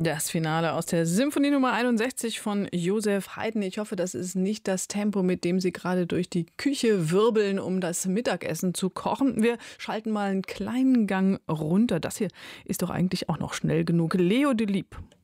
Das Finale aus der Symphonie Nummer 61 von Joseph Haydn. Ich hoffe, das ist nicht das Tempo, mit dem Sie gerade durch die Küche wirbeln, um das Mittagessen zu kochen. Wir schalten mal einen kleinen Gang runter. Das hier ist doch eigentlich auch noch schnell genug. Leo Delibes.